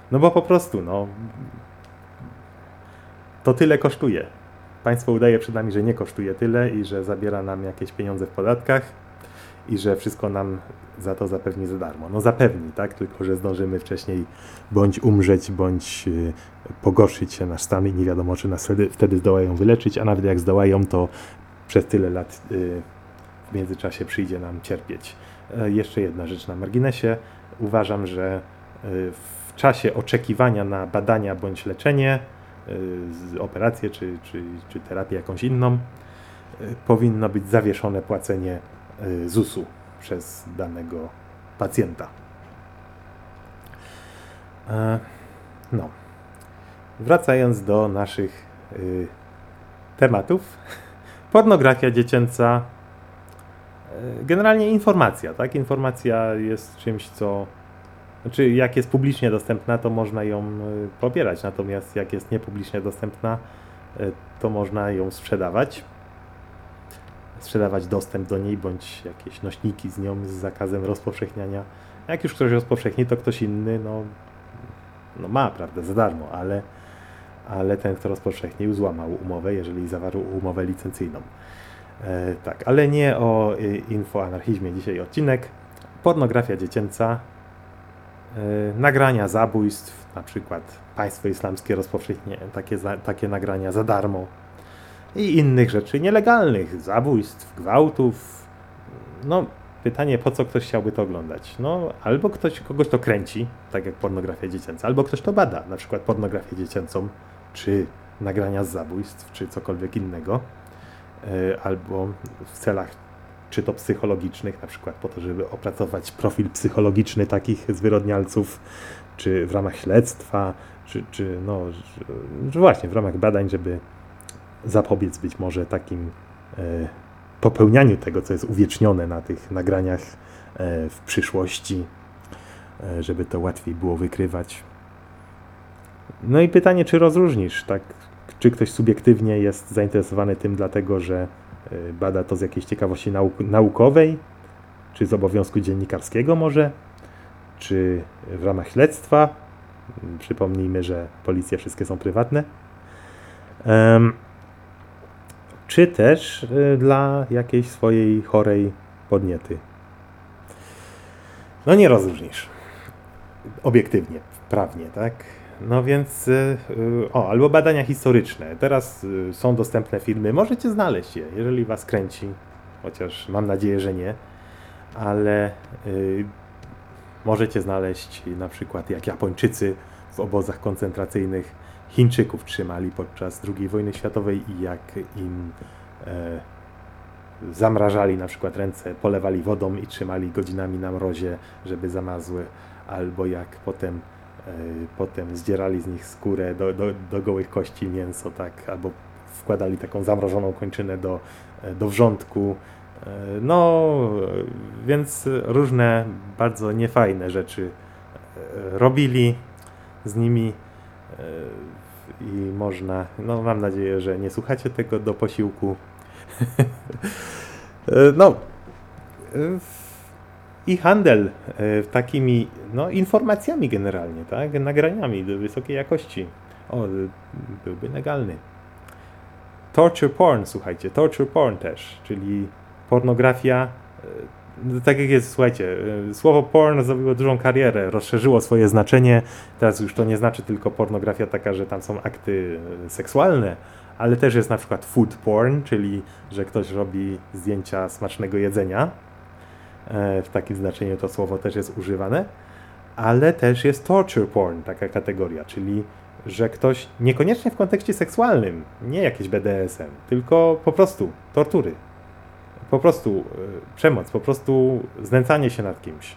No bo po prostu, no, to tyle kosztuje. Państwo udaje przed nami, że nie kosztuje tyle i że zabiera nam jakieś pieniądze w podatkach i że wszystko nam za to zapewni za darmo. No zapewni, tak? Tylko że zdążymy wcześniej bądź umrzeć, bądź pogorszyć się nasz stan i nie wiadomo, czy nas wtedy zdołają wyleczyć, a nawet jak zdołają, to przez tyle lat w międzyczasie przyjdzie nam cierpieć. Jeszcze jedna rzecz na marginesie. Uważam, że w czasie oczekiwania na badania bądź leczenie, operację czy terapię jakąś inną, powinno być zawieszone płacenie ZUS-u przez danego pacjenta. No. Wracając do naszych tematów. Pornografia dziecięca, generalnie informacja, tak? Informacja jest czymś, co... Znaczy, jak jest publicznie dostępna, to można ją pobierać, natomiast jak jest niepublicznie dostępna, to można ją sprzedawać. Sprzedawać dostęp do niej, bądź jakieś nośniki z nią z zakazem rozpowszechniania. Jak już ktoś rozpowszechni, to ktoś inny, no ma, prawda, za darmo, ale ten, kto rozpowszechnił, złamał umowę, jeżeli zawarł umowę licencyjną. Tak, ale nie o infoanarchizmie dzisiaj odcinek. Pornografia dziecięca, nagrania zabójstw, na przykład państwo islamskie rozpowszechnia takie nagrania za darmo i innych rzeczy nielegalnych, zabójstw, gwałtów. No, pytanie, po co ktoś chciałby to oglądać? No, albo kogoś to kręci, tak jak pornografia dziecięca, albo ktoś to bada, na przykład pornografię dziecięcą, czy nagrania z zabójstw, czy cokolwiek innego, albo w celach czy to psychologicznych, na przykład po to, żeby opracować profil psychologiczny takich zwyrodnialców, czy w ramach śledztwa, czy właśnie w ramach badań, żeby zapobiec być może takim popełnianiu tego, co jest uwiecznione na tych nagraniach w przyszłości, żeby to łatwiej było wykrywać. No i pytanie, czy rozróżnisz, tak? Czy ktoś subiektywnie jest zainteresowany tym dlatego, że bada to z jakiejś ciekawości naukowej, czy z obowiązku dziennikarskiego może, czy w ramach śledztwa. Przypomnijmy, że policje wszystkie są prywatne. Czy też dla jakiejś swojej chorej podniety. No nie rozróżnisz. Obiektywnie, prawnie, tak? No więc, albo badania historyczne. Teraz są dostępne filmy, możecie znaleźć je, jeżeli was kręci, chociaż mam nadzieję, że nie, ale możecie znaleźć na przykład, jak Japończycy w obozach koncentracyjnych Chińczyków trzymali podczas II wojny światowej i jak im zamrażali na przykład ręce, polewali wodą i trzymali godzinami na mrozie, żeby zamazły, albo jak potem zdzierali z nich skórę do gołych kości, mięso, tak, albo wkładali taką zamrożoną kończynę do wrzątku. No, więc różne bardzo niefajne rzeczy robili z nimi i można, no mam nadzieję, że nie słuchacie tego do posiłku. No, i handel takimi informacjami generalnie, tak? Nagraniami do wysokiej jakości. Byłby legalny. Torture porn, słuchajcie, torture porn też, czyli pornografia, tak jak jest, słuchajcie, słowo porn zrobiło dużą karierę, rozszerzyło swoje znaczenie, teraz już to nie znaczy tylko pornografia taka, że tam są akty seksualne, ale też jest na przykład food porn, czyli że ktoś robi zdjęcia smacznego jedzenia. W takim znaczeniu to słowo też jest używane, ale też jest torture porn, taka kategoria, czyli że ktoś niekoniecznie w kontekście seksualnym, nie jakieś BDSM, tylko po prostu tortury, po prostu przemoc, po prostu znęcanie się nad kimś,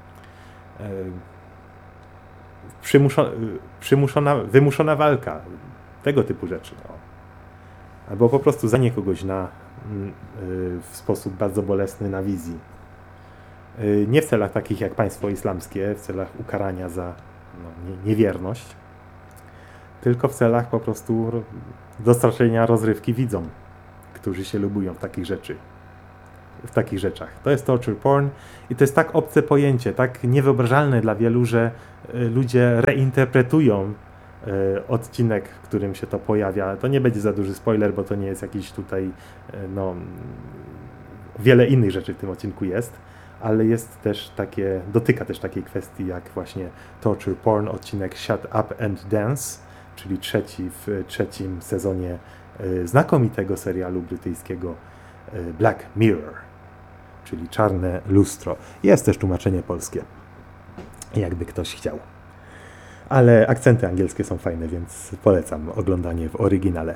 wymuszona walka, tego typu rzeczy. Albo po prostu zanie kogoś w sposób bardzo bolesny na wizji. Nie w celach takich jak państwo islamskie, w celach ukarania za niewierność, tylko w celach po prostu dostraszenia rozrywki widzom, którzy się lubują w takich rzeczy. w takich rzeczach. To jest torture porn i to jest tak obce pojęcie, tak niewyobrażalne dla wielu, że ludzie reinterpretują odcinek, w którym się to pojawia. To nie będzie za duży spoiler, bo to nie jest jakiś tutaj, no, wiele innych rzeczy w tym odcinku jest, ale jest też dotyka też takiej kwestii jak właśnie torture porn, odcinek Shut Up and Dance, czyli trzeci w trzecim sezonie znakomitego serialu brytyjskiego Black Mirror, czyli Czarne Lustro. Jest też tłumaczenie polskie, jakby ktoś chciał. Ale akcenty angielskie są fajne, więc polecam oglądanie w oryginale.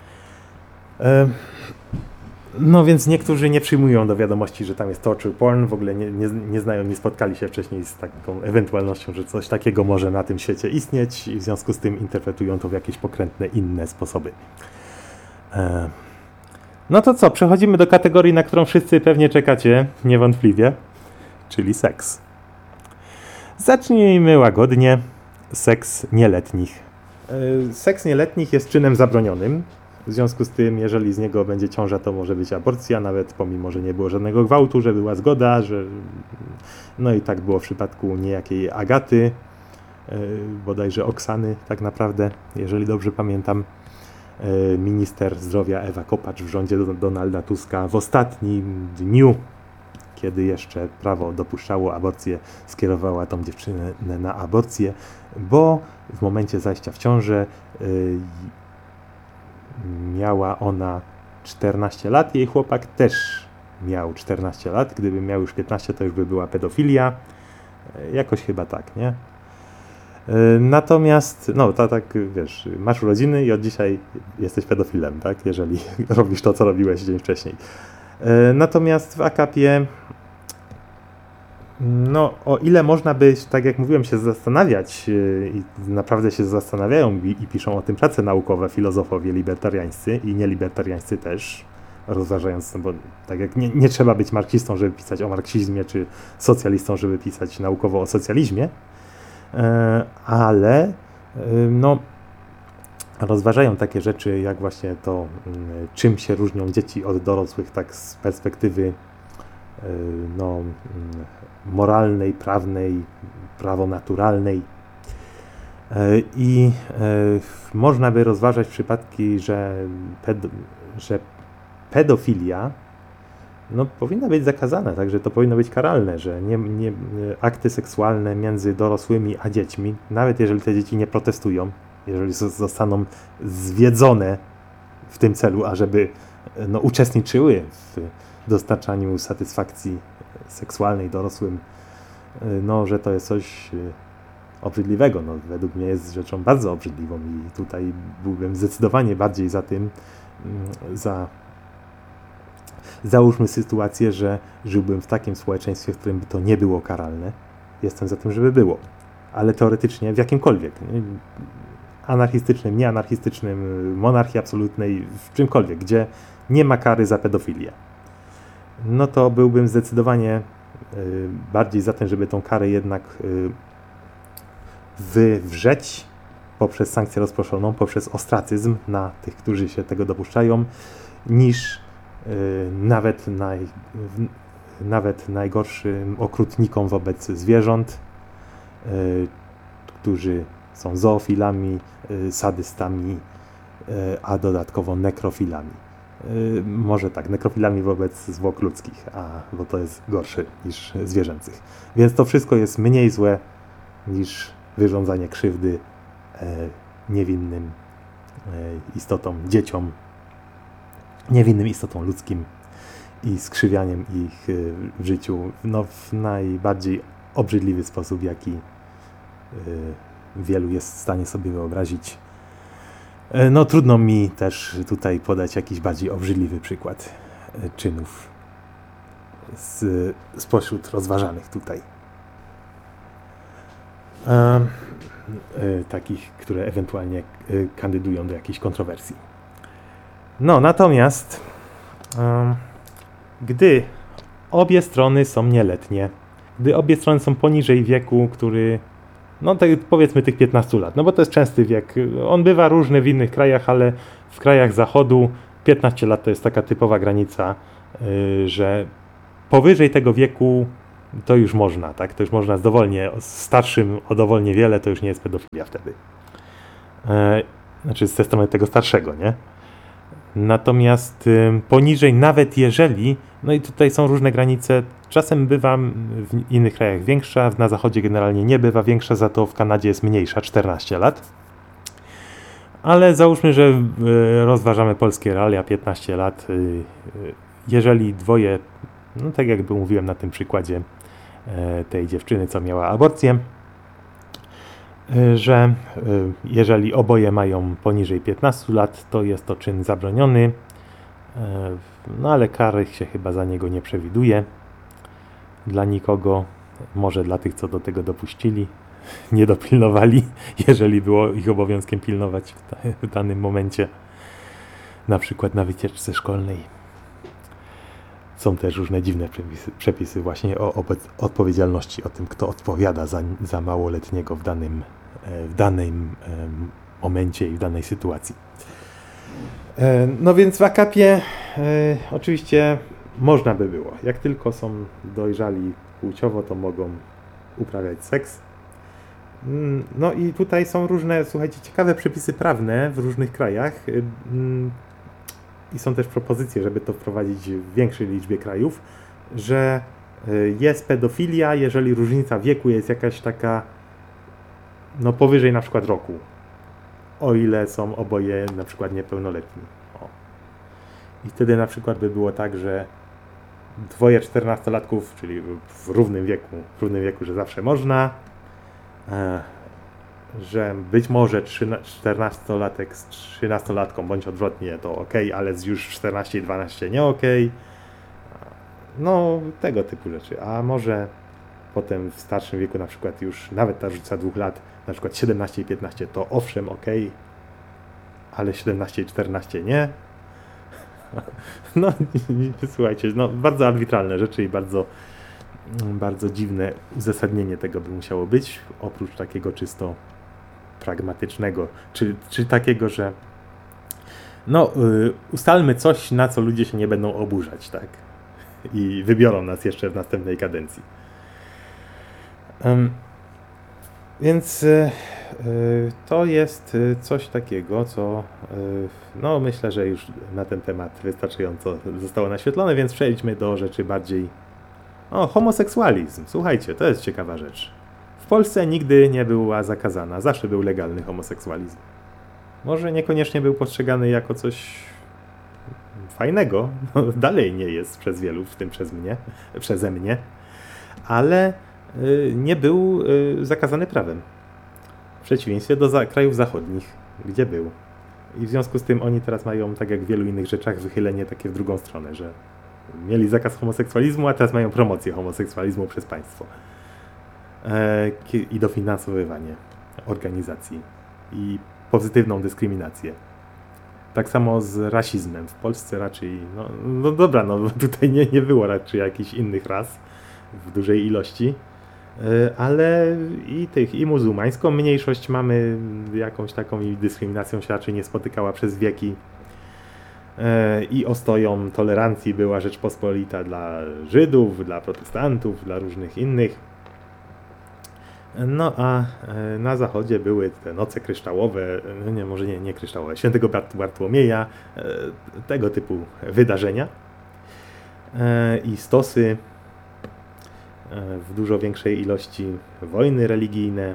No więc niektórzy nie przyjmują do wiadomości, że tam jest torture porn, w ogóle nie znają, nie spotkali się wcześniej z taką ewentualnością, że coś takiego może na tym świecie istnieć i w związku z tym interpretują to w jakieś pokrętne inne sposoby. No to co, przechodzimy do kategorii, na którą wszyscy pewnie czekacie, niewątpliwie, czyli seks. Zacznijmy łagodnie. Seks nieletnich. Seks nieletnich jest czynem zabronionym. W związku z tym, jeżeli z niego będzie ciąża, to może być aborcja, nawet pomimo, że nie było żadnego gwałtu, że była zgoda, że... No i tak było w przypadku niejakiej Agaty, bodajże Oksany tak naprawdę, jeżeli dobrze pamiętam. Minister zdrowia Ewa Kopacz w rządzie Donalda Tuska w ostatnim dniu, kiedy jeszcze prawo dopuszczało aborcję, skierowała tą dziewczynę na aborcję, bo w momencie zajścia w ciążę miała ona 14 lat, jej chłopak też miał 14 lat, gdyby miał już 15, to już by była pedofilia, jakoś chyba tak, nie? Natomiast, no to tak, wiesz, masz urodziny i od dzisiaj jesteś pedofilem, tak? Jeżeli robisz to, co robiłeś dzień wcześniej. Natomiast w akapie, no o ile można by, tak jak mówiłem, się zastanawiać i naprawdę się zastanawiają i piszą o tym prace naukowe filozofowie libertariańscy i nielibertariańscy też, rozważając, bo tak jak nie trzeba być marksistą, żeby pisać o marksizmie, czy socjalistą, żeby pisać naukowo o socjalizmie, ale no, rozważają takie rzeczy jak właśnie to, czym się różnią dzieci od dorosłych, tak z perspektywy no, moralnej, prawnej, prawonaturalnej. I można by rozważać przypadki, że pedofilia no, powinna być zakazana, także to powinno być karalne, że akty seksualne między dorosłymi a dziećmi, nawet jeżeli te dzieci nie protestują, jeżeli zostaną zwiedzone w tym celu, ażeby no, uczestniczyły w dostarczaniu satysfakcji seksualnej dorosłym, no, że to jest coś obrzydliwego. No, według mnie jest rzeczą bardzo obrzydliwą i tutaj byłbym zdecydowanie bardziej za tym, załóżmy sytuację, że żyłbym w takim społeczeństwie, w którym by to nie było karalne. Jestem za tym, żeby było. Ale teoretycznie w jakimkolwiek. Anarchistycznym, nieanarchistycznym, monarchii absolutnej, w czymkolwiek, gdzie nie ma kary za pedofilię. No to byłbym zdecydowanie bardziej za tym, żeby tą karę jednak wywrzeć poprzez sankcję rozproszoną, poprzez ostracyzm na tych, którzy się tego dopuszczają, niż nawet najgorszym okrutnikom wobec zwierząt, którzy są zoofilami, sadystami, a dodatkowo nekrofilami. Może tak, nekrofilami wobec zwłok ludzkich, bo to jest gorsze niż zwierzęcych. Więc to wszystko jest mniej złe niż wyrządzanie krzywdy niewinnym istotom, dzieciom, niewinnym istotom ludzkim i skrzywianiem ich w życiu no, w najbardziej obrzydliwy sposób, jaki wielu jest w stanie sobie wyobrazić. No trudno mi też tutaj podać jakiś bardziej obrzydliwy przykład czynów spośród rozważanych tutaj. Takich, które ewentualnie kandydują do jakiejś kontrowersji. No natomiast gdy obie strony są nieletnie, gdy obie strony są poniżej wieku, który no tak powiedzmy tych 15 lat, no bo to jest częsty wiek. On bywa różny w innych krajach, ale w krajach zachodu 15 lat to jest taka typowa granica, że powyżej tego wieku to już można, tak? To już można dowolnie, starszym o dowolnie wiele, to już nie jest pedofilia wtedy. Znaczy ze strony tego starszego, nie? Natomiast poniżej, nawet jeżeli, no i tutaj są różne granice, czasem bywa w innych krajach większa, na zachodzie generalnie nie bywa większa, za to w Kanadzie jest mniejsza, 14 lat. Ale załóżmy, że rozważamy polskie realia, 15 lat. Jeżeli dwoje, no tak jakby mówiłem na tym przykładzie tej dziewczyny, co miała aborcję, że jeżeli oboje mają poniżej 15 lat, to jest to czyn zabroniony, no ale kary się chyba za niego nie przewiduje dla nikogo, może dla tych, co do tego dopuścili, nie dopilnowali, jeżeli było ich obowiązkiem pilnować w danym momencie, na przykład na wycieczce szkolnej. Są też różne dziwne przepisy właśnie o odpowiedzialności, o tym, kto odpowiada za małoletniego w danym momencie i w danej sytuacji. No więc w akapie oczywiście można by było. Jak tylko są dojrzali płciowo, to mogą uprawiać seks. No i tutaj są różne, słuchajcie, ciekawe przepisy prawne w różnych krajach. I są też propozycje, żeby to wprowadzić w większej liczbie krajów, że jest pedofilia, jeżeli różnica wieku jest jakaś taka, no powyżej na przykład roku, o ile są oboje na przykład niepełnoletni. O. I wtedy na przykład by było tak, że dwoje 14-latków, czyli w równym wieku, że zawsze można, że być może 14-latek z 13-latką bądź odwrotnie to ok, ale już 14 i 12 nie ok. No tego typu rzeczy. A może potem w starszym wieku na przykład już nawet ta różnica 2 lat, na przykład 17 i 15 to owszem ok, ale 17 i 14 nie. No słuchajcie, no bardzo arbitralne rzeczy i bardzo dziwne uzasadnienie tego by musiało być, oprócz takiego czysto pragmatycznego, czy takiego, że no ustalmy coś, na co ludzie się nie będą oburzać, tak? I wybiorą nas jeszcze w następnej kadencji. Więc to jest coś takiego, co no myślę, że już na ten temat wystarczająco zostało naświetlone, więc przejdźmy do rzeczy bardziej homoseksualizm. Słuchajcie, to jest ciekawa rzecz. W Polsce nigdy nie była zakazana, zawsze był legalny homoseksualizm. Może niekoniecznie był postrzegany jako coś fajnego, no, dalej nie jest przez wielu, w tym przeze mnie, ale nie był zakazany prawem. W przeciwieństwie do krajów zachodnich, gdzie był. I w związku z tym oni teraz mają, tak jak w wielu innych rzeczach, wychylenie takie w drugą stronę, że mieli zakaz homoseksualizmu, a teraz mają promocję homoseksualizmu przez państwo. I dofinansowywanie organizacji. I pozytywną dyskryminację. Tak samo z rasizmem. W Polsce raczej, no dobra, no tutaj nie było raczej jakichś innych ras w dużej ilości, ale i muzułmańską mniejszość mamy jakąś taką i dyskryminacją się raczej nie spotykała przez wieki. I ostoją tolerancji była Rzeczpospolita dla Żydów, dla protestantów, dla różnych innych. No a na zachodzie były te noce kryształowe, może nie kryształowe, świętego Bartłomieja, tego typu wydarzenia i stosy, w dużo większej ilości wojny religijne.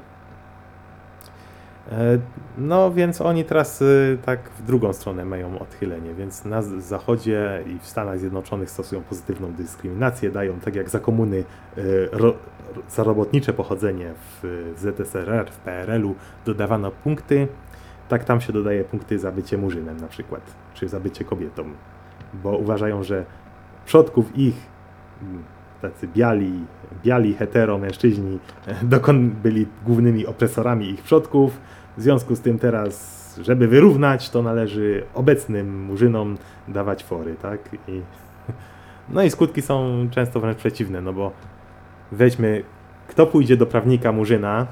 No więc oni teraz tak w drugą stronę mają odchylenie, więc na zachodzie i w Stanach Zjednoczonych stosują pozytywną dyskryminację, dają tak jak za komuny za robotnicze pochodzenie w ZSRR, w PRL-u dodawano punkty, tak tam się dodaje punkty za bycie murzynem na przykład, czy za bycie kobietą, bo uważają, że przodków ich, tacy biali hetero mężczyźni, dokąd byli głównymi opresorami ich przodków. W związku z tym teraz, żeby wyrównać, to należy obecnym murzynom dawać fory, tak? No i skutki są często wręcz przeciwne, no bo weźmy, kto pójdzie do prawnika murzyna,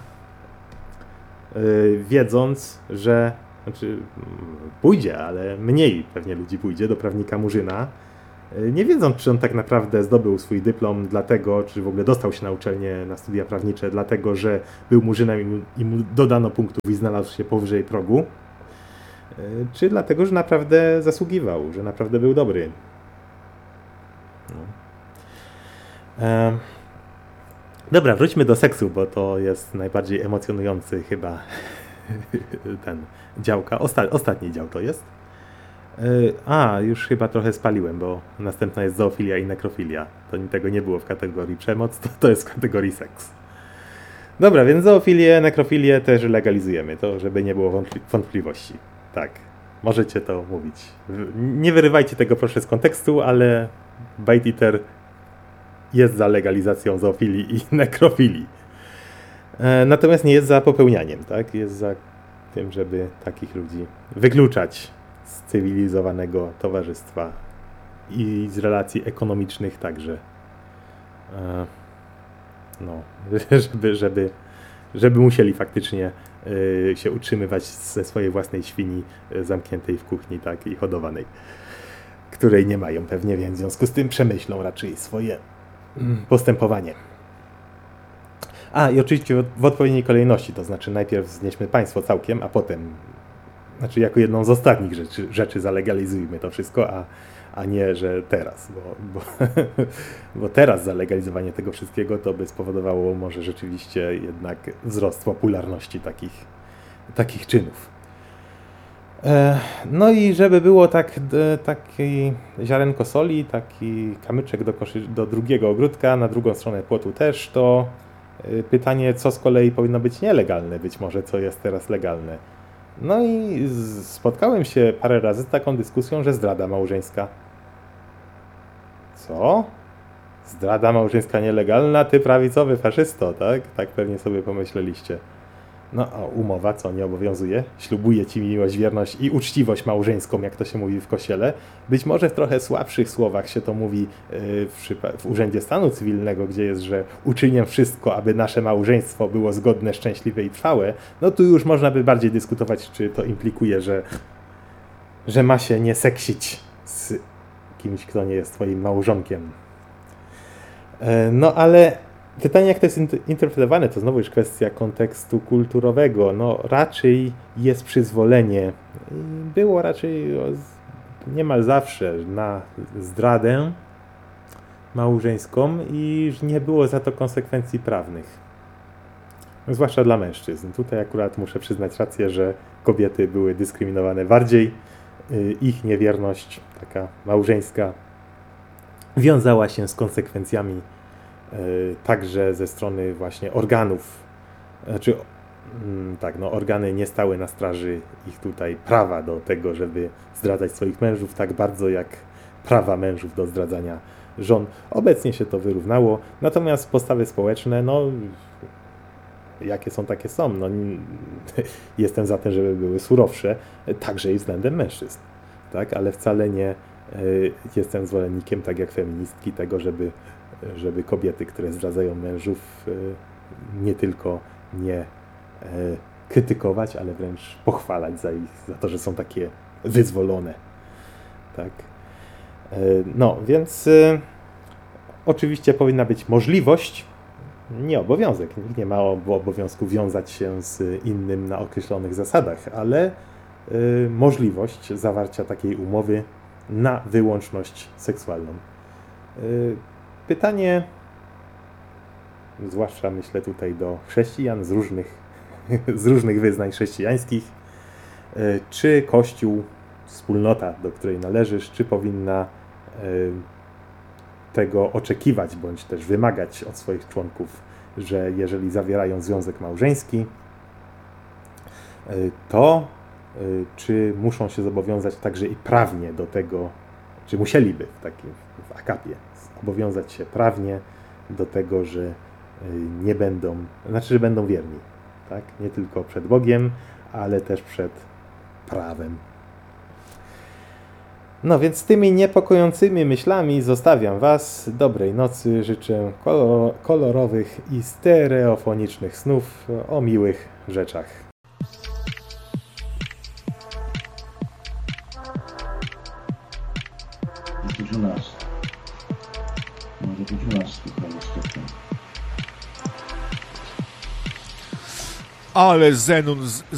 wiedząc, że, znaczy pójdzie, ale mniej pewnie ludzi pójdzie do prawnika murzyna, nie wiedząc, czy on tak naprawdę zdobył swój dyplom dlatego, czy w ogóle dostał się na uczelnię, na studia prawnicze, dlatego, że był murzynem i mu dodano punktów i znalazł się powyżej progu, czy dlatego, że naprawdę zasługiwał, że naprawdę był dobry. No. Dobra, wróćmy do seksu, bo to jest najbardziej emocjonujący chyba ten działka. Ostatni dział to jest. Już chyba trochę spaliłem, bo następna jest zoofilia i nekrofilia. Tego nie było w kategorii przemoc, to jest w kategorii seks. Dobra, więc zoofilię, nekrofilię też legalizujemy, to żeby nie było wątpliwości. Tak, możecie to mówić. Nie wyrywajcie tego proszę z kontekstu, ale Bite Eater jest za legalizacją zoofilii i nekrofilii. Natomiast nie jest za popełnianiem, tak? Jest za tym, żeby takich ludzi wykluczać z cywilizowanego towarzystwa i z relacji ekonomicznych także. Żeby musieli faktycznie się utrzymywać ze swojej własnej świni zamkniętej w kuchni, tak, i hodowanej, której nie mają pewnie, więc w związku z tym przemyślą raczej swoje postępowanie. I oczywiście w odpowiedniej kolejności, to znaczy najpierw znieśmy państwo całkiem, a potem, znaczy jako jedną z ostatnich rzeczy zalegalizujmy to wszystko, a nie, że teraz, bo teraz zalegalizowanie tego wszystkiego to by spowodowało może rzeczywiście jednak wzrost popularności takich czynów. No i żeby było taki ziarenko soli, taki kamyczek do drugiego ogródka, na drugą stronę płotu też, to pytanie, co z kolei powinno być nielegalne, być może co jest teraz legalne. No i spotkałem się parę razy z taką dyskusją, że zdrada małżeńska. Co? Zdrada małżeńska nielegalna? Ty prawicowy faszysto, tak? Tak pewnie sobie pomyśleliście. No, a umowa co, nie obowiązuje? Ślubuje ci miłość, wierność i uczciwość małżeńską, jak to się mówi w kościele. Być może w trochę słabszych słowach się to mówi w Urzędzie Stanu Cywilnego, gdzie jest, że uczynię wszystko, aby nasze małżeństwo było zgodne, szczęśliwe i trwałe. No tu już można by bardziej dyskutować, czy to implikuje, że ma się nie seksić z kimś, kto nie jest twoim małżonkiem. No ale pytanie, jak to jest interpretowane, to znowu już kwestia kontekstu kulturowego. No raczej jest przyzwolenie. Było raczej niemal zawsze na zdradę małżeńską i nie było za to konsekwencji prawnych. Zwłaszcza dla mężczyzn. Tutaj akurat muszę przyznać rację, że kobiety były dyskryminowane bardziej. Ich niewierność, taka małżeńska, wiązała się z konsekwencjami także ze strony właśnie organów. Znaczy, organy nie stały na straży ich tutaj prawa do tego, żeby zdradzać swoich mężów tak bardzo jak prawa mężów do zdradzania żon. Obecnie się to wyrównało, natomiast postawy społeczne, jakie są, takie są. Jestem za tym, żeby były surowsze, także i względem mężczyzn, tak? Ale wcale nie jestem zwolennikiem, tak jak feministki, tego, żeby kobiety, które zdradzają mężów, nie tylko nie krytykować, ale wręcz pochwalać za to, że są takie wyzwolone. Tak? Więc oczywiście powinna być możliwość, nie obowiązek. Nikt nie ma obowiązku wiązać się z innym na określonych zasadach, ale możliwość zawarcia takiej umowy na wyłączność seksualną. Pytanie, zwłaszcza myślę tutaj do chrześcijan z różnych wyznań chrześcijańskich, czy Kościół, wspólnota, do której należysz, czy powinna tego oczekiwać, bądź też wymagać od swoich członków, że jeżeli zawierają związek małżeński, to czy muszą się zobowiązać także i prawnie do tego, czy musieliby w akapie zobowiązać się prawnie do tego, że nie będą, że będą wierni, tak? Nie tylko przed Bogiem, ale też przed prawem. Więc z tymi niepokojącymi myślami zostawiam Was. Dobrej nocy, życzę kolorowych i stereofonicznych snów o miłych rzeczach. Jesteś u nas. do 12 prawie stopni. Ale Zenon